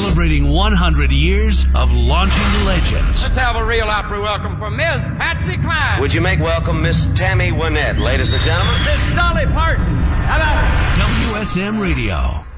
Celebrating 100 years of launching legends. Let's have a real opera welcome for Miss Patsy Cline. Would you make welcome Miss Tammy Wynette, ladies and gentlemen? Miss Dolly Parton. How about it? WSM Radio.